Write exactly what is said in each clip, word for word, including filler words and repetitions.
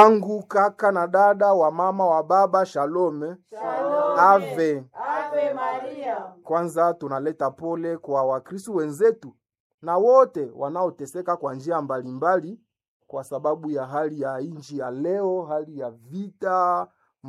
Angu kaka na dada wa mama wa baba, shalome. Shalom. Ave. Ave Maria. Kwanza tunaleta pole kwa Wakristo wenzetu na wote wanaoteseka kwa njia mbalimbali kwa sababu ya hali ya nchi ya leo, hali ya vita,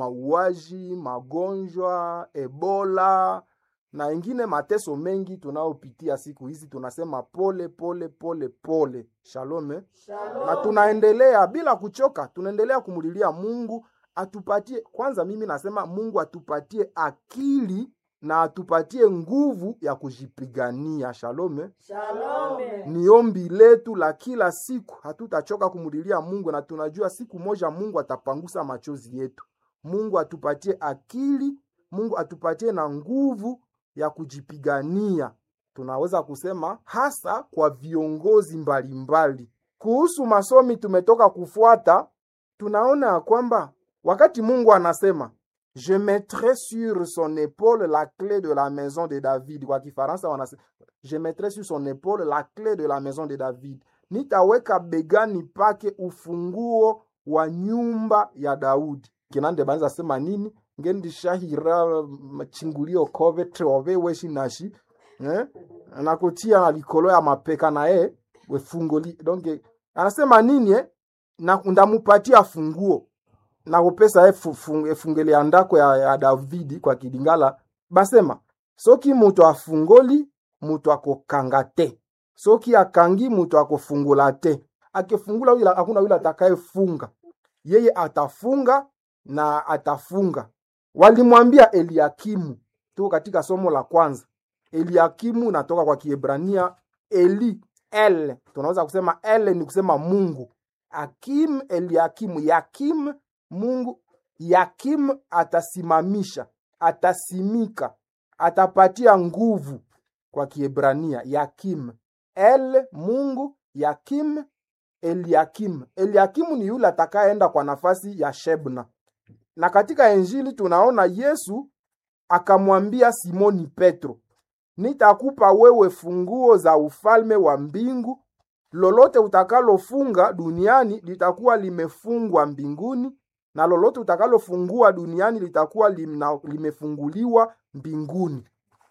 mauaji, magonjwa, Ebola na ingine mateso mengi tunaopitia siku hizi. Tunasema pole pole pole pole. Shalome. Shalom. Na tunaendelea bila kuchoka, tunaendelea kumulilia Mungu atupatie. Kwanza mimi nasema Mungu atupatie akili na atupatie nguvu ya kujipigania. Shalome. Shalom. Ni ombi letu la kila siku, hatutachoka kumulilia Mungu na tunajua siku moja Mungu atapangusa machozi yetu. Mungu atupatie akili, Mungu atupatie na nguvu ya kujipigania. Tunaweza kusema hasa kwa viongozi mbalimbali. Kuhusu masomi tumetoka kufuata, tunaona kwamba wakati Mungu anasema je mettrai sur son épaule la clé de la maison de David, kwa Kifaransa wanasema je mettrai sur son épaule la clé de la maison de David, nitaweka begani pake ufunguo wa nyumba ya Daudi. Kinande banza sema nini? Ngendi shahira machingulio kove trove weshi nashi eh anakutia na likolo ya mapeka na e wefungoli. Donc anasema nini eh na ndamupatia funguo na kupesa efungele andako ya, ya Davidi kwa Kidingala. Basema soki mutu afungoli mutu akokangate, soki akangi mutu akofungula te. Akifungula yule hakuna yule atakayefunga, yeye atafunga na atafunga. Walimwambia Eliakimu, tuko katika somo la kwanza. Eliakimu natoka kwa Kiebrania Eli, El, tunaweza kusema El ni kusema Mungu. Akim, Eliakimu, Yakim, Mungu. Yakim atasimamisha, atasimika, atapatia nguvu kwa Kiebrania. Yakim, El, Mungu. Yakim, Eliakim. Eliakimu ni yule atakayeenda kwa nafasi ya Shebna. Na katika Injili tunaona Yesu akamwambia Simoni Petro, nitakupa wewe funguo za ufalme wa mbingu. Lolote utakalofunga duniani litakuwa limefungwa mbinguni, na lolote utakalofungua duniani litakuwa limna, limefunguliwa mbinguni.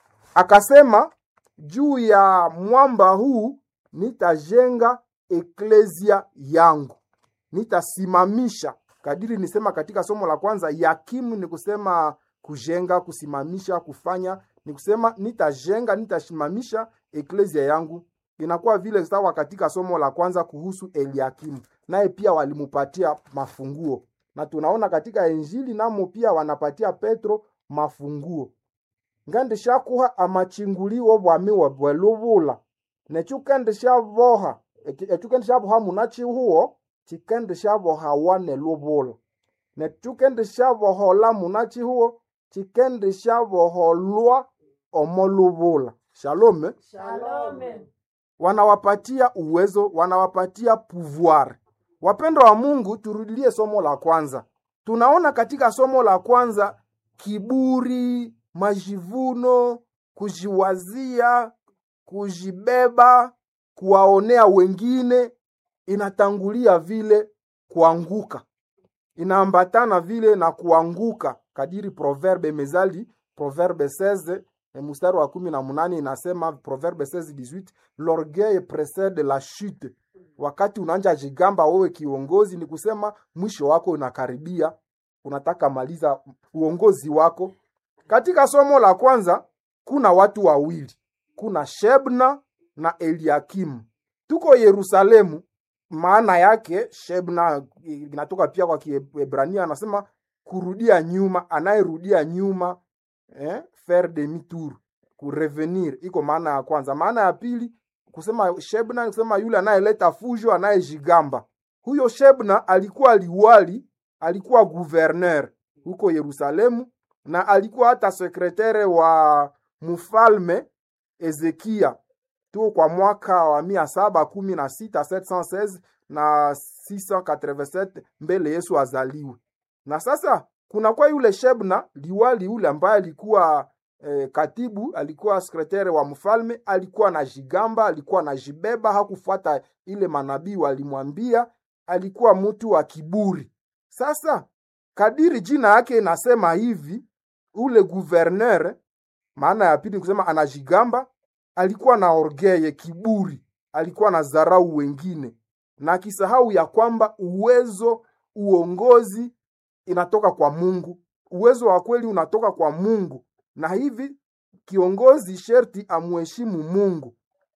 Akasema juu ya mwamba huu nitajenga eklesia yangu, nitasimamisha. Kadiri nisema katika somo la kwanza, yakimu ni kusema kujenga, kusimamisha, kufanya. Ni kusema nitajenga, nitasimamisha eklesia yangu. Inakuwa vile sawa katika somo la kwanza kuhusu Eliakimu. Naye pia walimupatia mafunguo. Na tunaona katika Injili namo pia wanapatia Petro mafunguo. Ngande shakuha amachinguliwo bwami wa bwelubula. Nechukende shavoha. Echukende shavoha munachi huo. Chikende shavoha wane lubula. Nechukende shavohola munachi huo. Chikende shavoholwa omolubula. Shalome. Shalom. Wanawapatia uwezo, wanawapatia pouvoir. Wapendo wa Mungu, turudilie somo la kwanza. Tunaona katika somo la kwanza kiburi, majivuno, kujiwazia, kujibeba, kuwaonea wengine inatangulia vile kuanguka. Inaambatana vile na kuanguka. Kadiri proverbe mezali, proverbe seize mstari wa kumi na munane inasema, proverbe seize dix-huit, l'orgueil précède la chute. Wakati unaanja jigamba wewe kiongozi, ni kusema mwisho wako unakaribia, unataka maliza uongozi wako. Katika somo la kwanza kuna watu wawili, kuna Shebna na Eliakimu. Tuko Yerusalemu, maana yake Shebna inatoka pia kwa Kiebrania, anasema kurudia nyuma, anayerudia nyuma, eh, faire demi-tour, kurevenir. Iko maana ya kwanza. Maana ya pili kusema Shebna, kusema yule anayeleta fujo, anayejigamba. Huyo Shebna alikuwa liwali, alikuwa gouverneur huko Yerusalemu, na alikuwa hata sekretere wa mfalme Ezekia. Tuko kwa mwaka wa mia saba kumi na sita, sept cent seize na six cent quatre-vingt-sept mbele Yesu azaliwe. Na sasa kuna kwa yule Shebna liwali yule ambaye alikuwa eh, katibu, alikuwa sekretari wa mfalme, alikuwa na jigamba, alikuwa na jibeba, hakufuata ile manabii walimwambia, alikuwa mtu wa kiburi. Sasa kadiri jina yake inasema hivi, ule gouverneur, maana ya pili kusema anajigamba, alikuwa na orgueil, kiburi, alikuwa na dharau wengine, na kisahau ya kwamba uwezo, uongozi inatoka kwa Mungu. Uwezo wa kweli unatoka kwa Mungu, na hivi kiongozi sherti amuheshimu Mungu,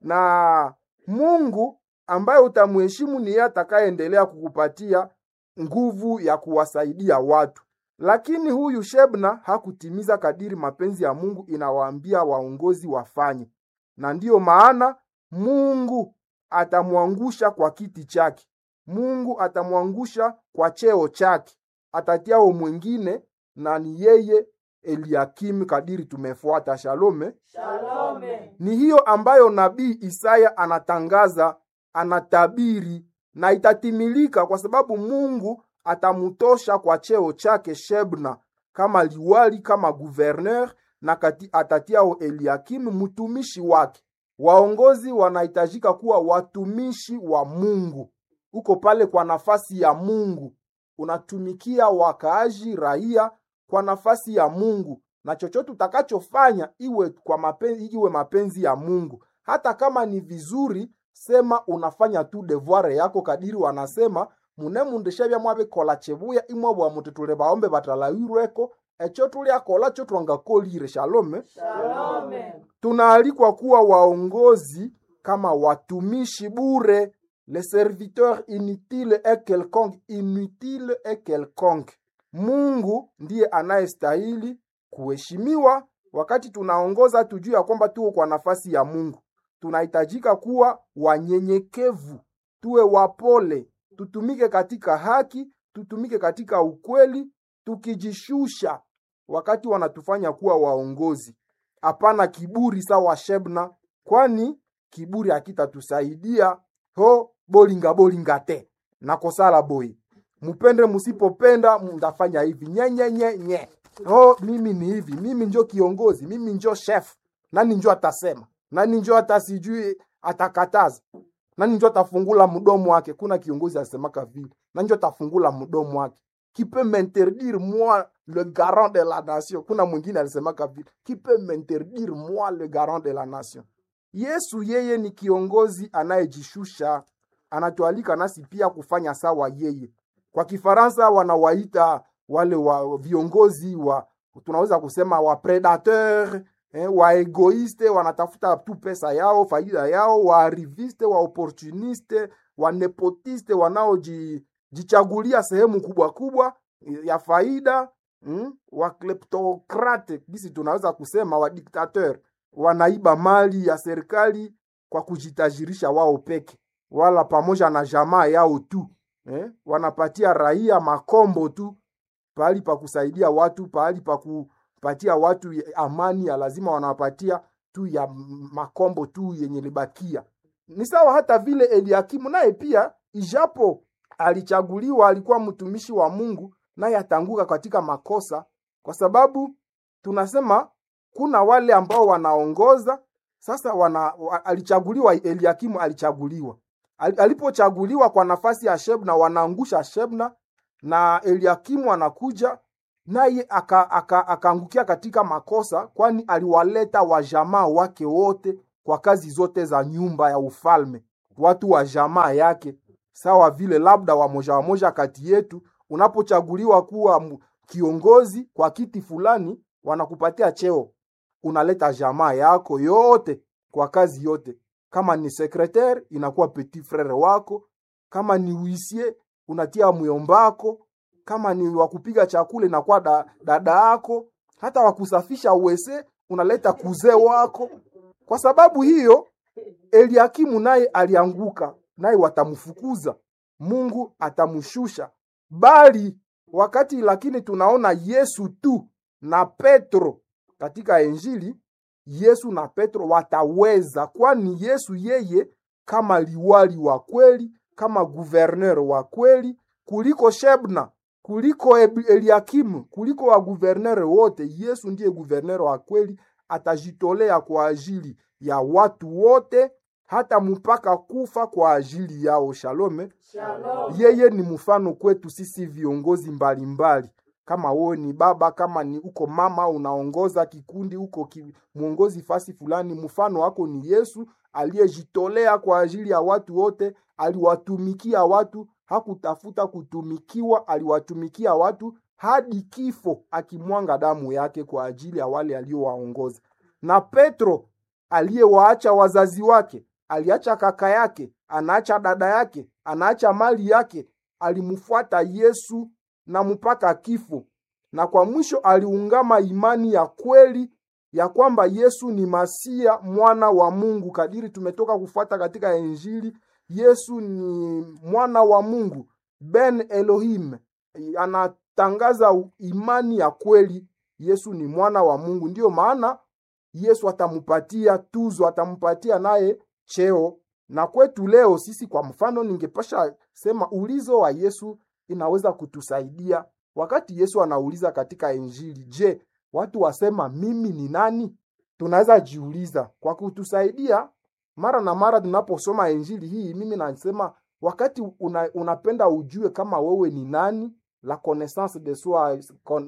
na Mungu ambaye utamuheshimu ni yeye atakayeendelea kukupatia nguvu ya kuwasaidia watu. Lakini huyu Shebna hakutimiza kadiri mapenzi ya Mungu inawaambia waongozi wafanye, na ndiyo maana Mungu atamwangusha kwa kiti chake. Mungu atamwangusha kwa cheo chake, atatiao mwingine, na ni yeye Eliakim kadiri tumefuata. Shalome. Shalome. Ni hiyo ambayo nabii Isaya anatangaza, anatabiri, na itatimilika kwa sababu Mungu atamutosha kwa cheo chake Shebna kama liwali, kama gouverneur, na kati atatiao Eliakim mtumishi wake. Waongozi wanahitajika kuwa watumishi wa Mungu. Uko pale kwa nafasi ya Mungu, unatumikia wakaaji, raia kwa nafasi ya Mungu, na chochote utakachofanya iwe kwa mapenzi, iwe mapenzi ya Mungu. Hata kama ni vizuri, sema unafanya tu devoir yako, kadiri wanasema mune mundeshabya mwabe kola chebuya imwe bwa mututule baombe batalawirweko echo tulia kola cho twanga kolire. Shalome. Shalome. Tunaalikwa kuwa waongozi kama watumishi bure, les serviteurs inutiles et quelconque, inutile et quelconque. Mungu ndiye anayestahili kuheshimiwa. Wakati tunaongoza tujue ya kwamba tuko kwa nafasi ya Mungu. Tunahitajika kuwa wanyenyekevu, tuwe wapole, tutumike katika haki, tutumike katika ukweli, tukijishusha wakati wanatufanya kuwa waongozi. Hapana kiburi sawa Shebna, kwani kiburi hakitatusaidia. Ho bolinga bolinga te na kosala boy. Mupende musipopenda mtafanya hivi nye nye nye nye. Ho mimi ni hivi, mimi njo kiongozi, mimi njo chef. Nani njo atasema? Nani njo atasijui atakataza? Nani njo atafungula mdomo wake? Kuna kiongozi asemaka vile. Nani njo atafungula mdomo wake? Qui peut m'interdire moi le garant de la nation? Kuna mwingine alisemaka vile. Qui peut m'interdire moi le garant de la nation? Yesu yeye ni kiongozi anayejishusha, anatualika nasi pia kufanya sawa yeye. Kwa Kifaransa wanawaita wale wa viongozi wa, tunaweza kusema wa predateur, eh, wa egoiste, wanatafuta tu pesa yao, faida yao, wa arriviste, wa opportuniste, wa nepotiste, wanaojichagulia sehemu kubwa kubwa ya faida, mm, wa kleptokrate, bisi tunaweza kusema wa dictateur, wanaiba mali ya serikali kwa kujitajirisha wao peke, wala pamoja na jamaa yao tu. Eh, wanapatia raia makombo tu, pahali pa kusaidia watu, pahali pa kupatia watu amani ya lazima wanapatia tu ya makombo tu yenye libakia. Ni sawa hata vile Eliakimu naye pia, ijapo alichaguliwa, alikuwa mtumishi wa Mungu, naye atanguka katika makosa, kwa sababu tunasema kuna wale ambao wanaongoza. Sasa wana, alichaguliwa Eliakimu, alichaguliwa alipochaguliwa kwa nafasi ya Shebna, wanaangusha Shebna, na Eliakimu anakuja naye akaangukia aka, aka katika makosa, kwani aliwaleta wajamaa wake wote kwa kazi zote za nyumba ya ufalme, watu wa jamaa yake. Sawa vile labda wamoja wamoja kati yetu, unapochaguliwa kuwa kiongozi kwa kiti fulani, wanakupatia cheo, unaleta jamaa yako yote kwa kazi yote. Kama ni secrétaire inakuwa petit frère wako, kama ni huissier unatia myombako, kama ni wakupiga chakula inakuwa da, dada yako, hata wakusafisha uwese unaleta kuze wako. Kwa sababu hiyo Eliakimu naye alianguka, naye watamfukuza, Mungu atamshusha. Bali wakati lakini tunaona Yesu tu na Petro katika Injili, Yesu na Petro wataweza, kwani Yesu yeye kama liwali wa kweli, kama gouverneur wa kweli, kuliko Shebna, kuliko Eliakimu, kuliko wa gouverneur wote. Yesu ndiye gouverneur wa kweli, atajitolea kwa ajili ya watu wote, hata mpaka kufa kwa ajili yao. Shalome. Shalom. Yeye ni mfano kwetu sisi viongozi mbalimbali. Kama wewe ni baba, kama ni uko mama unaongoza kikundi, uko ki, muongozi fasi fulani, mfano wako ni Yesu aliyejitolea kwa ajili ya watu wote, aliwatumikia watu, hakutafuta kutumikiwa, aliwatumikia watu hadi kifo, akimwanga damu yake kwa ajili ya wale aliowaongoza. Na Petro aliyewaacha wazazi wake, aliacha kaka yake, anaacha dada yake, anaacha mali yake, alimfuata Yesu na mpaka kifo. Na kwa mwisho aliungama imani ya kweli ya kwamba Yesu ni Masia, mwana wa Mungu. Kadiri tumetoka kufuata katika Injili, Yesu ni mwana wa Mungu, Ben Elohim. Anatangaza imani ya kweli, Yesu ni mwana wa Mungu. Ndiyo maana Yesu atamupatia tuzo, atamupatia naye cheo. Na kwetu leo sisi, kwa mfano, ningepasha sema ulizo wa Yesu inaweza kutusaidia. Wakati Yesu anauliza katika Injili, je, watu wasema mimi ni nani? Tunaweza jiuliza kwa kutusaidia. Mara na mara tunaposoma Injili hii, mimi nasema wakati una, unapenda ujue kama wewe ni nani, la connaissance de soi,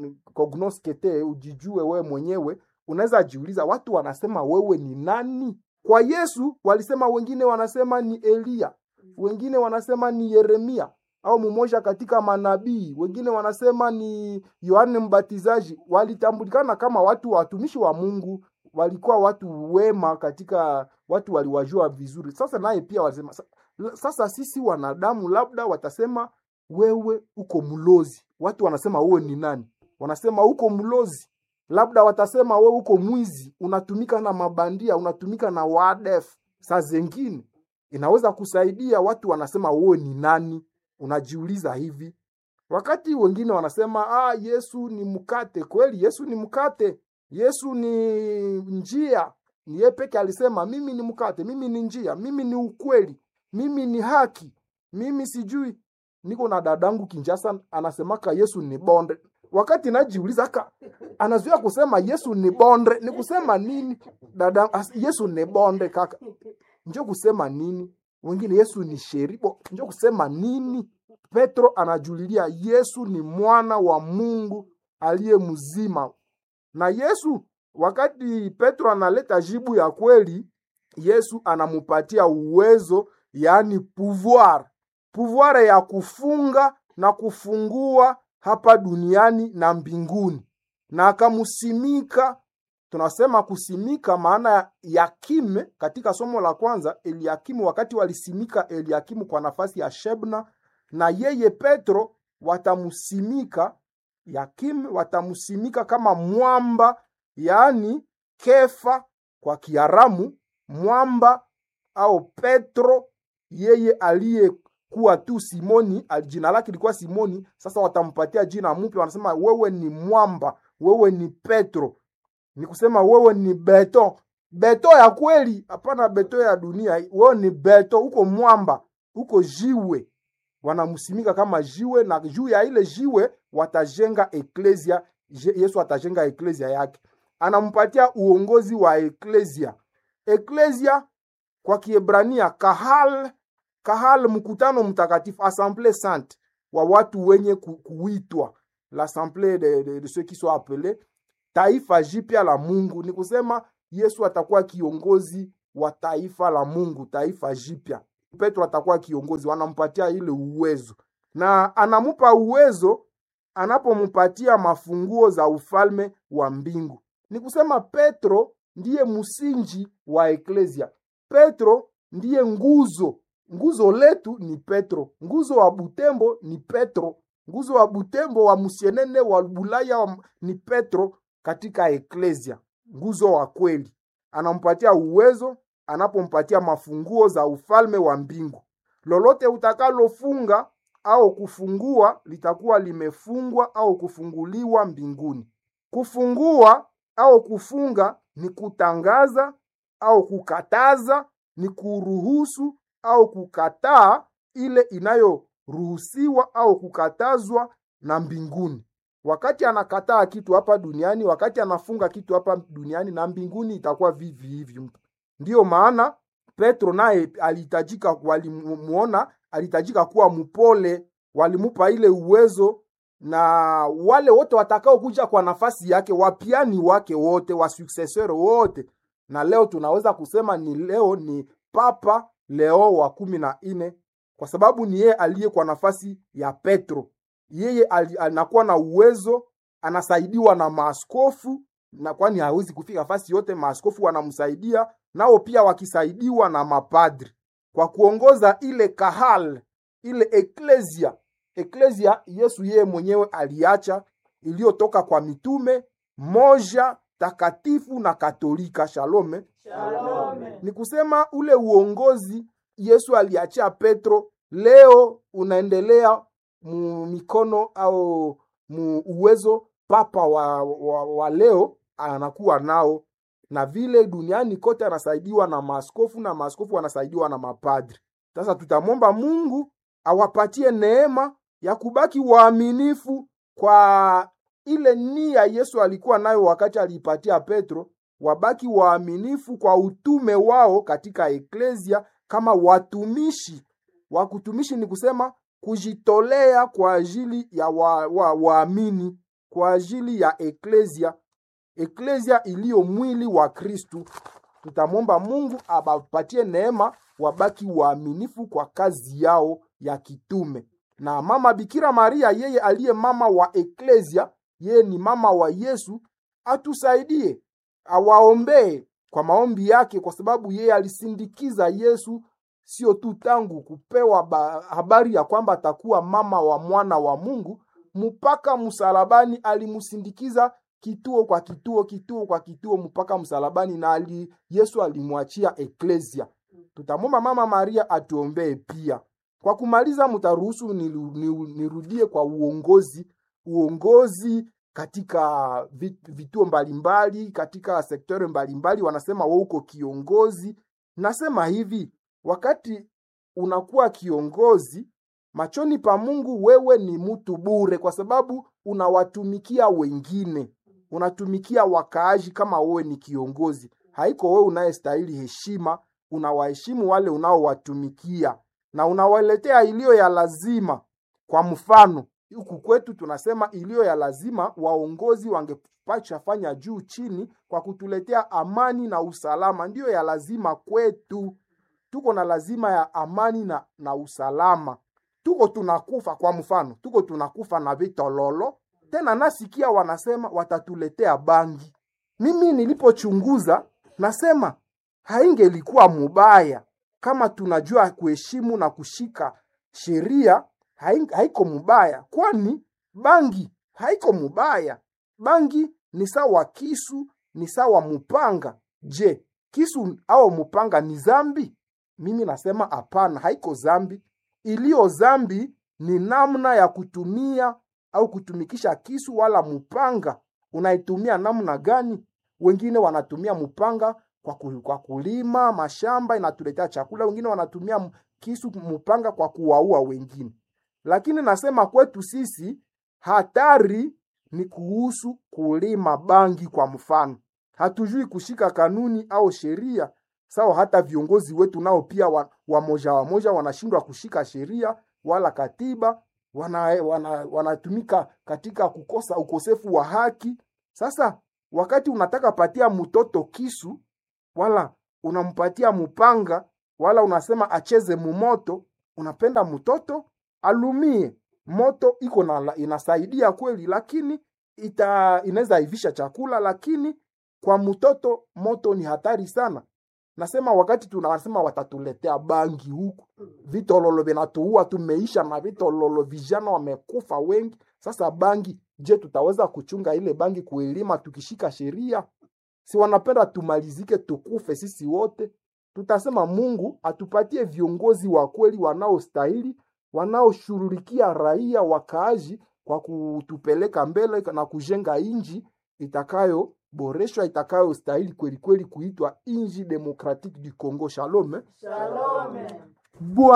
cognoscete, ujijue wewe mwenyewe, unaweza jiuliza watu wanasema wewe ni nani? Kwa Yesu walisema, wengine wanasema ni Elia, wengine wanasema ni Yeremia au mmoja katika manabii, wengine wanasema ni Yohane Mbatizaji. Walitambulikana kama watu watumishi wa Mungu, walikuwa watu wema, katika watu waliwajua vizuri. Sasa naye pia walisema, sasa sisi wanadamu labda watasema wewe uko mlozi. Watu wanasema wewe ni nani? Wanasema uko mlozi. Labda watasema wewe uko mwizi, unatumika na mabandia, unatumika na wadef. Saa zingine inaweza kusaidia, watu wanasema wewe ni nani? Unajiuliza hivi. Wakati wengine wanasema ah, Yesu ni mkate. Kweli Yesu ni mkate, Yesu ni njia. Ni yeye peke alisema mimi ni mkate, mimi ni njia, mimi ni ukweli, mimi ni haki, mimi sijui. Niko na dadangu Kinshasa anasemaka Yesu ni bonde. Wakati najiuliza aka anazoea kusema Yesu ni bonde, ni kusema nini? Dada, Yesu ni bonde kaka, njoo kusema nini? Wengine Yesu ni sheribo, njoo kusema nini? Petro anajulilia Yesu ni mwana wa Mungu aliye mzima. Na Yesu, wakati Petro analeta jibu ya kweli, Yesu anamupatia uwezo, yani pouvoir. Pouvoir ya kufunga na kufungua hapa duniani na mbinguni. Na akamusimika. Tunasema kusimika maana Yakimu. Katika somo la kwanza, Eliakimu, wakati walisimika Eliakimu kwa nafasi ya Shebna, na yeye Petro watamusimika Yakimu, watamusimika kama mwamba, yani Kefa kwa Kiaramu, mwamba au Petro, yeye aliye kuwa tu Simoni, jina lake lilikuwa Simoni. Sasa watampatia jina mpya, wanasema wewe ni mwamba, wewe ni Petro. Ni kusema wewe ni beto, beto ya kweli, hapana beto ya dunia. Wewe ni beto, uko mwamba, uko jiwe. Wanamusimika kama jiwe, na juu ya ile jiwe watajenga eklesia. Yesu atajenga eklesia yake. Anampatia uongozi wa eklesia. Eklesia kwa Kiebrania kahal, kahal mkutano mtakatifu, assemblée sainte, wa watu wenye kuitwa, l'assemblée de, de, de ceux qui sont appelés taifa jipya la Mungu. Ni kusema Yesu atakuwa kiongozi wa taifa la Mungu, taifa jipya. Petro atakuwa kiongozi, wanampatia ile uwezo. Na anamupa uwezo anapompatia mafunguo za ufalme wa mbingu. Ni kusema Petro ndiye msingi wa eklesia. Petro ndiye nguzo. Nguzo letu ni Petro. Nguzo wa Butembo ni Petro. Nguzo wa Butembo, wa Musienene, wa Bulaya wa ni Petro katika eklesia. Nguzo wa kweli. Anampatia uwezo anapompatia mafunguo za ufalme wa mbingu. Lolote utakalofunga au kufungua litakuwa limefungwa au kufunguliwa mbinguni. Kufungua au kufunga ni kutangaza au kukataza, ni kuruhusu au kukataa ile inayoruhusiwa au kukatazwa na mbinguni. Wakati anakataa kitu hapa duniani, wakati anafunga kitu hapa duniani, na mbinguni itakuwa vivi hivi. Ndiyo maana Petro naye alihitajika, walimuona alihitajika kuwa mpole, walimupa ile uwezo, na wale wote watakao kuja kwa nafasi yake, wapiani wake wote, wa successor wote. Na leo tunaweza kusema ni leo ni Papa Leo wa kumi na nne, kwa sababu ni yeye aliye kwa nafasi ya Petro. Yeye anakuwa na uwezo, anasaidiwa na maaskofu, na kwani hawezi kufika nafasi yote, maaskofu wanamsaidia, nao pia wakisaidiwa na mapadri kwa kuongoza ile kahal, ile eklesia. Eklesia Yesu yeye mwenyewe aliacha, iliyotoka kwa mitume, moja takatifu na katolika. Shalome. Shalome. Ni kusema ule uongozi Yesu aliachia Petro, leo unaendelea mu mikono au mu uwezo papa wa, wa, wa leo anakuwa nao, na vile duniani kote anasaidiwa na maaskofu, na maaskofu wanasaidiwa na mapadri. Sasa tutamwomba Mungu awapatie neema ya kubaki waaminifu kwa ile nia Yesu alikuwa nayo wakati alipatia Petro, wabaki waaminifu kwa utume wao katika eklesia kama watumishi. Wakutumishi ni kusema kujitolea kwa ajili ya waamini, wa, wa kwa ajili ya eklesia, eklesia iliyo mwili wa Kristu. Tutamwomba Mungu abapatie neema wabaki waaminifu kwa kazi yao ya kitume. Na mama Bikira Maria, yeye aliye mama wa eklesia, yeye ni mama wa Yesu, atusaidie, awaombee kwa maombi yake, kwa sababu yeye alisindikiza Yesu, sio tu tangu kupewa ba, habari ya kwamba atakuwa mama wa mwana wa Mungu, mpaka msalabani alimusindikiza kituo kwa kituo, kituo kwa kituo, mpaka msalabani, na ali, Yesu alimwachia eklesia. Tutamwomba mama Maria atuombee pia. Kwa kumaliza, mtaruhusu nirudie kwa uongozi, uongozi katika vituo mbalimbali, katika sektori mbalimbali. Wanasema wewe uko kiongozi. Nasema hivi, wakati unakuwa kiongozi, machoni pa Mungu wewe ni mtu bure, kwa sababu unawatumikia wengine, unatumikia wakaaji. Kama wewe ni kiongozi, haiko wewe unayestahili heshima, unawaheshimu wale unaowatumikia na unawaletea iliyo ya lazima. Kwa mfano, huku kwetu tunasema iliyo ya lazima waongozi wangepacha fanya juu chini kwa kutuletea amani na usalama. Ndiyo ya lazima kwetu. Tuko na lazima ya amani na, na usalama. Tuko tunakufa, kwa mfano, tuko tunakufa na vitololo. Tena nasikia wanasema watatuletea bangi. Mimi nilipochunguza nasema haingelikuwa mubaya kama tunajua kuheshimu na kushika sheria, haiko mubaya, kwani bangi haiko mubaya. Bangi ni sawa kisu, ni sawa mupanga. Je, kisu au mupanga ni zambi? Mimi nasema hapana, haiko zambi. Iliyo zambi ni namna ya kutumia au kutumikisha kisu wala mupanga. Unaitumia namna gani? Wengine wanatumia mupanga kwa, ku, kwa kulima mashamba inatuletea chakula. Wengine wanatumia kisu mupanga kwa kuwaua wengine. Lakini nasema kwetu sisi hatari ni kuhusu kulima bangi. Kwa mfano, hatujui kushika kanuni au sheria. Sawa, hata viongozi wetu nao pia wa, wa moja wa moja wanashindwa kushika sheria wala katiba, wana, wana, wanatumika katika kukosa ukosefu wa haki. Sasa wakati unataka patia mtoto kisu wala unampatia mupanga wala unasema acheze mumoto, unapenda mtoto alumie. Moto iko na inasaidia kweli, lakini ita inaweza ivisha chakula, lakini kwa mtoto moto ni hatari sana. Nasema wakati tunasema watatuletea bangi huku, vitololo vinatuua, tumeisha na vitololo, vijana wamekufa wengi. Sasa bangi, je, tutaweza kuchunga ile bangi kuelima tukishika sheria? Si wanapenda tumalizike tukufe sisi wote? Tutasema Mungu atupatie viongozi wa kweli wanaostahili, wanaoshughulikia raia wakaaji kwa kutupeleka mbele na kujenga inji itakayo boreshwa, itakayo stahili kweli kweli kuitwa inji demokratiki du Congo. Shalom. Shalom.